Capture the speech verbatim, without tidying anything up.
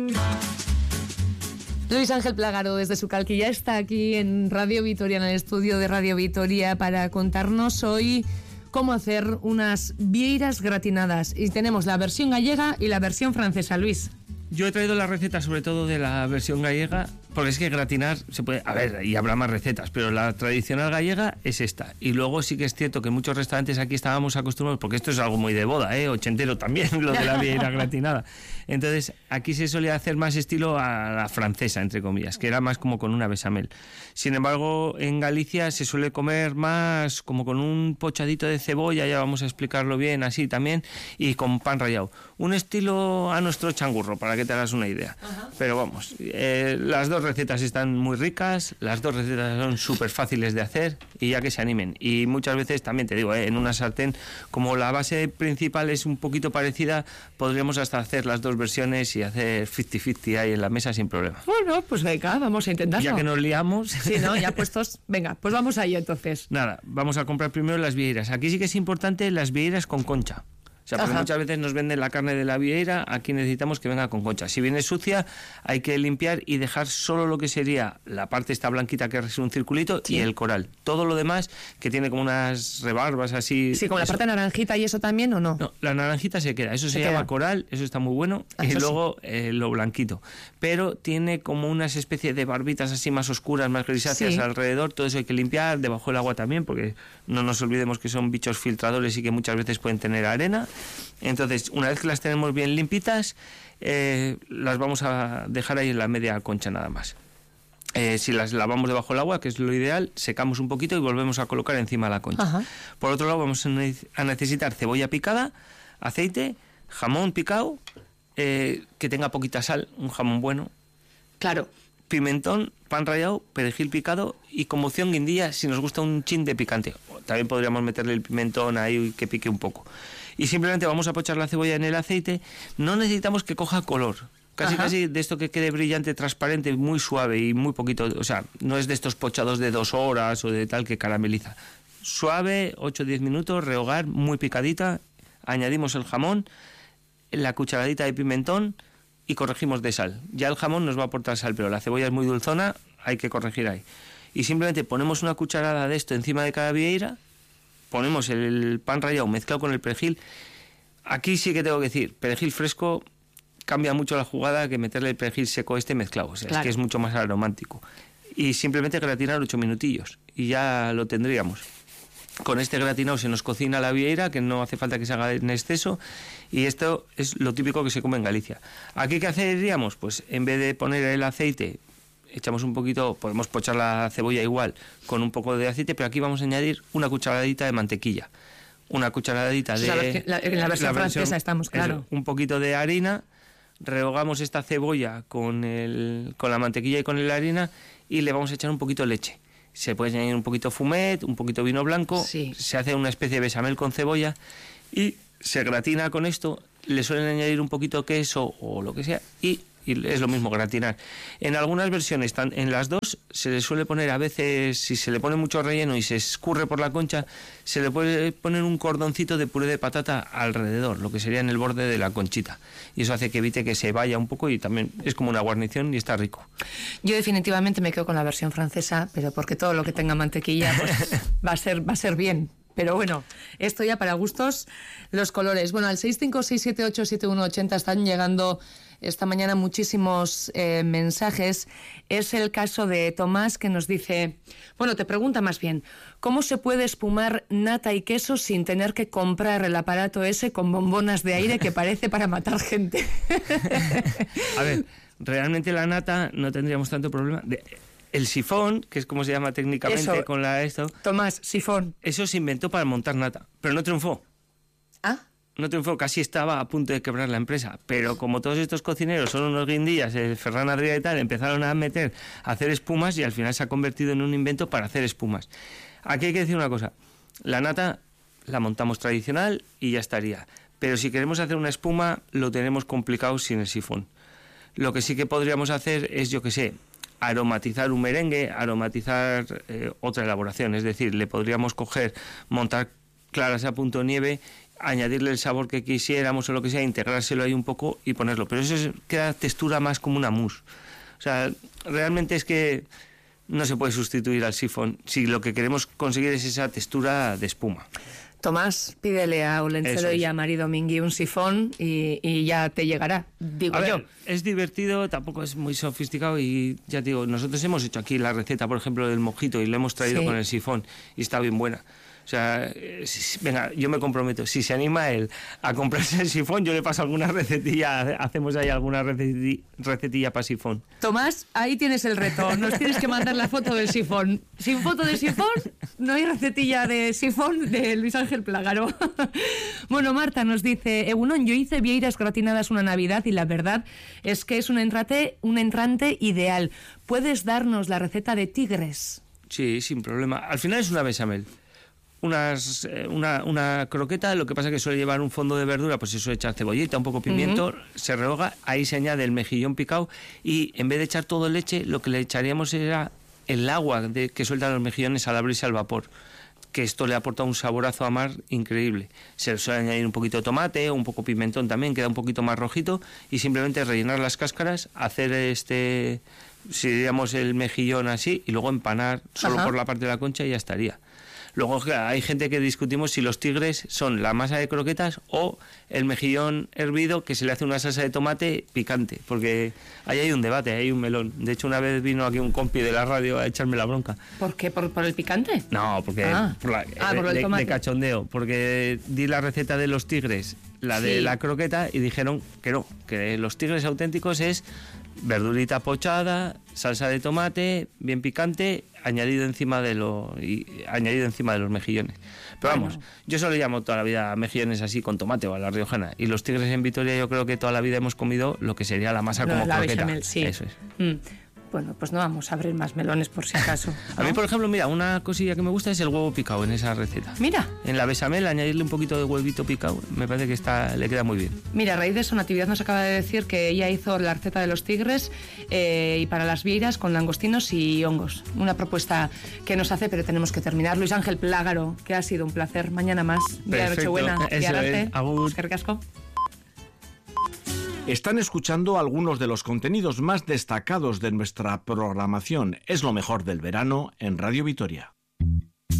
Luis Ángel Plagaro, desde Sucalquilla, está aquí en Radio Vitoria, en el estudio de Radio Vitoria, para contarnos hoy cómo hacer unas vieiras gratinadas. Y tenemos la versión gallega y la versión francesa, Luis. Yo he traído la receta sobre todo de la versión gallega, porque es que gratinar se puede... A ver, y habrá más recetas, pero la tradicional gallega es esta. Y luego sí que es cierto que muchos restaurantes aquí estábamos acostumbrados, porque esto es algo muy de boda, ¿eh? Ochentero también, lo de la vieira gratinada. Entonces, aquí se solía hacer más estilo a la francesa, entre comillas, que era más como con una bechamel. Sin embargo, en Galicia se suele comer más como con un pochadito de cebolla, ya vamos a explicarlo bien, así también, y con pan rallado. Un estilo a nuestro changurro, para que te hagas una idea. Ajá. Pero vamos, eh, las dos recetas están muy ricas, las dos recetas son súper fáciles de hacer y ya que se animen. Y muchas veces también te digo, eh, en una sartén, como la base principal es un poquito parecida, podríamos hasta hacer las dos versiones y hacer cincuenta cincuenta ahí en la mesa sin problema. Bueno, pues venga, vamos a intentarlo. Ya que nos liamos. Sí, ¿no? Ya puestos, venga, pues vamos ahí entonces. Nada, vamos a comprar primero las vieiras. Aquí sí que es importante las vieiras con concha. O sea, porque muchas veces nos venden la carne de la vieira, aquí necesitamos que venga con concha. Si viene sucia, hay que limpiar y dejar solo lo que sería la parte esta blanquita que es un circulito, sí, y el coral. Todo lo demás, que tiene como unas rebarbas así... Sí, como la eso. parte naranjita y eso también, ¿o no? No, la naranjita se queda, eso se, se llama queda. coral, eso está muy bueno, ah, y luego sí. eh, lo blanquito. Pero tiene como unas especies de barbitas así más oscuras, más grisáceas, sí, alrededor, todo eso hay que limpiar, debajo del agua también, porque no nos olvidemos que son bichos filtradores y que muchas veces pueden tener arena. Entonces, una vez que las tenemos bien limpitas, eh, las vamos a dejar ahí en la media concha nada más. Eh, si las lavamos debajo del agua, que es lo ideal, secamos un poquito y volvemos a colocar encima de la concha. Ajá. Por otro lado, vamos a necesitar cebolla picada, aceite, jamón picado, eh, que tenga poquita sal, un jamón bueno. Claro. Pimentón, pan rallado, perejil picado y como opción guindilla si nos gusta un chin de picante. También podríamos meterle el pimentón ahí que pique un poco. Y simplemente vamos a pochar la cebolla en el aceite. No necesitamos que coja color. Casi Ajá. casi de esto que quede brillante, transparente, muy suave y muy poquito. O sea, no es de estos pochados de dos horas o de tal que carameliza. Suave, ocho o diez minutos, rehogar, muy picadita. Añadimos el jamón, la cucharadita de pimentón y corregimos de sal. Ya el jamón nos va a aportar sal, pero la cebolla es muy dulzona, hay que corregir ahí. Y simplemente ponemos una cucharada de esto encima de cada vieira, ponemos el pan rallado mezclado con el perejil. Aquí sí que tengo que decir, perejil fresco cambia mucho la jugada que meterle el perejil seco este mezclado, o sea, claro, es que es mucho más aromático. Y simplemente gratinar ocho minutillos y ya lo tendríamos. Con este gratinado se nos cocina la vieira, que no hace falta que se haga en exceso, y esto es lo típico que se come en Galicia. ¿Aquí qué haceríamos? Pues en vez de poner el aceite, echamos un poquito, podemos pochar la cebolla igual con un poco de aceite, pero aquí vamos a añadir una cucharadita de mantequilla, una cucharadita de... O sea, la, en la versión la francesa estamos, claro. Eso, un poquito de harina, rehogamos esta cebolla con, el, con la mantequilla y con la harina y le vamos a echar un poquito de leche. Se puede añadir un poquito fumet, un poquito vino blanco, sí, se hace una especie de bechamel con cebolla y se gratina con esto, le suelen añadir un poquito de queso o lo que sea y, y es lo mismo, gratinar. En algunas versiones, en las dos, se le suele poner a veces, si se le pone mucho relleno y se escurre por la concha, se le puede poner un cordoncito de puré de patata alrededor, lo que sería en el borde de la conchita. Y eso hace que evite que se vaya un poco y también es como una guarnición y está rico. Yo definitivamente me quedo con la versión francesa, pero porque todo lo que tenga mantequilla pues va a ser, va a ser bien. Pero bueno, esto ya para gustos, los colores. Bueno, al seis cinco seis siete ocho siete uno ocho cero están llegando esta mañana muchísimos eh, mensajes. Es el caso de Tomás, que nos dice, bueno, te pregunta más bien, ¿cómo se puede espumar nata y queso sin tener que comprar el aparato ese con bombonas de aire que parece para matar gente? A ver, realmente la nata no tendríamos tanto problema. De, el sifón, que es como se llama técnicamente eso, con la esto. Tomás, sifón. Eso se inventó para montar nata, pero no triunfó. ¿Ah? No triunfó, casi estaba a punto de quebrar la empresa, pero como todos estos cocineros son unos guindillas, el Ferran Adrià y tal, empezaron a meter, a hacer espumas y al final se ha convertido en un invento para hacer espumas. Aquí hay que decir una cosa, la nata la montamos tradicional y ya estaría, pero si queremos hacer una espuma lo tenemos complicado sin el sifón. Lo que sí que podríamos hacer es, yo qué sé, aromatizar un merengue, aromatizar eh, otra elaboración, es decir, le podríamos coger, montar claras a punto nieve, añadirle el sabor que quisiéramos o lo que sea, integrárselo ahí un poco y ponerlo. Pero eso es, queda textura más como una mousse. O sea, realmente es que no se puede sustituir al sifón si lo que queremos conseguir es esa textura de espuma. Tomás, pídele a Olencero es. y a Mari Domingui un sifón y, y ya te llegará, digo a yo. Ver, es divertido, tampoco es muy sofisticado y ya te digo, nosotros hemos hecho aquí la receta, por ejemplo, del mojito y le hemos traído Sí. con el sifón y está bien buena. O sea, eh, si- venga, yo me comprometo, si se anima él a comprarse el sifón, yo le paso alguna recetilla, hacemos ahí alguna receti- recetilla para sifón. Tomás, ahí tienes el reto. Nos tienes que mandar la foto del sifón. Sin foto de sifón, no hay recetilla de sifón de Luis Ángel Plágaro. Bueno, Marta nos dice, Egunon, yo hice vieiras gratinadas una Navidad y la verdad es que es un entrante, un entrante ideal. ¿Puedes darnos la receta de tigres? Sí, sin problema. Al final es una bechamel. Unas, eh, una, una croqueta, lo que pasa es que suele llevar un fondo de verdura, pues eso echar cebollita, un poco pimiento, uh-huh. se rehoga, ahí se añade el mejillón picado y en vez de echar todo leche, lo que le echaríamos era el agua de, que sueltan los mejillones al abrirse al vapor, que esto le aporta un saborazo a mar increíble. Se le suele añadir un poquito de tomate, un poco pimentón también, queda un poquito más rojito y simplemente rellenar las cáscaras, hacer este, si diríamos el mejillón así y luego empanar solo uh-huh. por la parte de la concha y ya estaría. Luego hay gente que discutimos si los tigres son la masa de croquetas o el mejillón hervido que se le hace una salsa de tomate picante, porque ahí hay un debate, hay un melón. De hecho, una vez vino aquí un compi de la radio a echarme la bronca. ¿Por qué? ¿Por, por el picante? No, porque ah. por la, ah, por el de, tomate. de cachondeo, porque di la receta de los tigres, la de sí. la croqueta, y dijeron que no, que los tigres auténticos es verdurita pochada, salsa de tomate, bien picante, añadido encima de lo y añadido encima de los mejillones. Pero bueno. vamos, yo solo llamo toda la vida mejillones así con tomate o a la riojana. Y los tigres en Vitoria yo creo que toda la vida hemos comido lo que sería la masa no, como la croqueta. Bechamel, sí. Eso es. Mm. Bueno, pues no vamos a abrir más melones por si acaso, ¿no? A mí, por ejemplo, mira, una cosilla que me gusta es el huevo picado en esa receta. Mira. En la bechamel, añadirle un poquito de huevito picado, me parece que está, le queda muy bien. Mira, a raíz de eso, Natividad nos acaba de decir que ella hizo la receta de los tigres eh, y para las vieiras con langostinos y hongos. Una propuesta que nos hace, pero tenemos que terminar. Luis Ángel Plágaro, que ha sido un placer. Mañana más. Día de Nochebuena. Eso es. Agur. Qué ricasco. Están escuchando algunos de los contenidos más destacados de nuestra programación. Es lo mejor del verano en Radio Vitoria.